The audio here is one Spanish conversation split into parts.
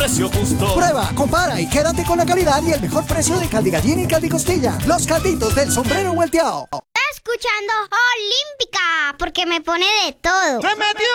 precio justo. Prueba, compara y quédate con la calidad y el mejor precio de caldi gallina y caldi costilla. Los calditos del sombrero volteado. Está escuchando Olímpica, porque me pone de todo. ¡Se metió!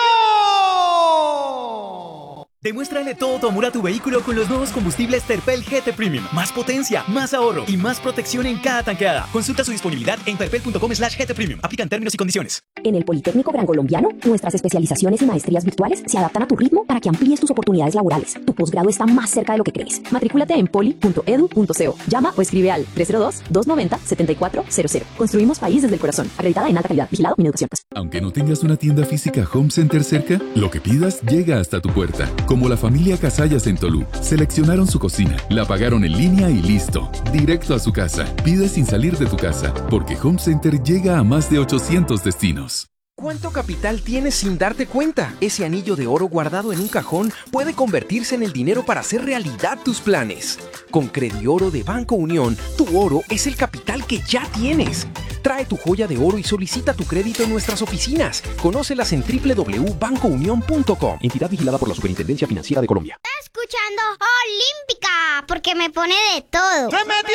Demuéstrale todo tu amor a tu vehículo con los nuevos combustibles Terpel GT Premium. Más potencia, más ahorro y más protección en cada tanqueada. Consulta su disponibilidad en terpel.com/GT Premium. Aplican términos y condiciones. En el Politécnico Gran Colombiano, nuestras especializaciones y maestrías virtuales se adaptan a tu ritmo para que amplíes tus oportunidades laborales. Tu posgrado está más cerca de lo que crees. Matrículate en poli.edu.co. Llama o escribe al 302-290-7400. Construimos país desde el corazón. Acreditada en alta calidad. Vigilado Mineducación. Aunque no tengas una tienda física Home Center cerca, lo que pidas llega hasta tu puerta. Como la familia Casallas en Tolú. Seleccionaron su cocina, la pagaron en línea y listo. Directo a su casa. Pide sin salir de tu casa, porque Home Center llega a más de 800 destinos. ¿Cuánto capital tienes sin darte cuenta? Ese anillo de oro guardado en un cajón puede convertirse en el dinero para hacer realidad tus planes. Con Credioro de Banco Unión, tu oro es el capital que ya tienes. Trae tu joya de oro y solicita tu crédito en nuestras oficinas. Conócelas en www.bancounion.com. Entidad vigilada por la Superintendencia Financiera de Colombia. Está escuchando Olímpica, porque me pone de todo. ¡Se metió!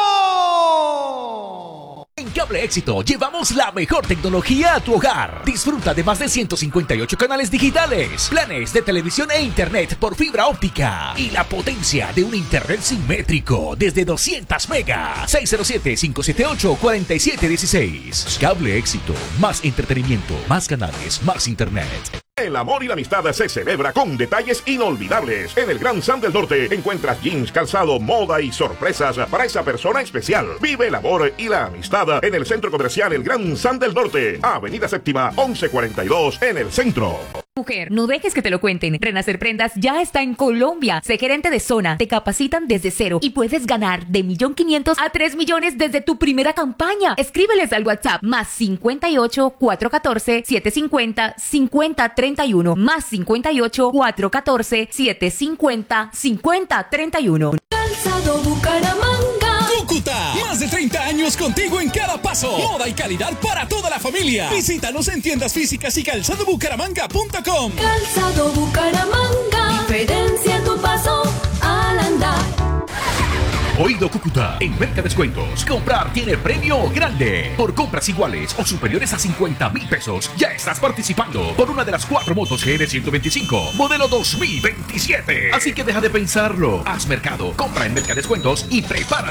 En Cable Éxito llevamos la mejor tecnología a tu hogar. Disfruta de más de 158 canales digitales, planes de televisión e internet por fibra óptica y la potencia de un internet simétrico desde 200 megas. 607-578-4716. Cable Éxito. Más entretenimiento, más canales, más internet. El amor y la amistad se celebra con detalles inolvidables. En el Gran San del Norte encuentras jeans, calzado, moda y sorpresas para esa persona especial. Vive el amor y la amistad en el Centro Comercial El Gran San del Norte, Avenida Séptima, 1142 en el centro. Mujer, no dejes que te lo cuenten. Renacer Prendas ya está en Colombia. Sé gerente de zona. Te capacitan desde cero y puedes ganar de 1.500.000 a 3 millones desde tu primera campaña. Escríbeles al WhatsApp +58 414 750 5031 +58 414 750 5031. Calzado Bucaramanga. Cúcuta, más de 30 años contigo en cada paso. Moda y calidad para toda la familia. Visítanos en tiendas físicas y calzadobucaramanga.com. Calzado Bucaramanga. Diferencia tu paso al andar. Oído Cúcuta, en Mercadescuentos, comprar tiene premio grande. Por compras iguales o superiores a 50.000 pesos, ya estás participando por una de las 4 motos GR125, modelo 2027. Así que deja de pensarlo. Haz mercado, compra en Mercadescuentos y prepara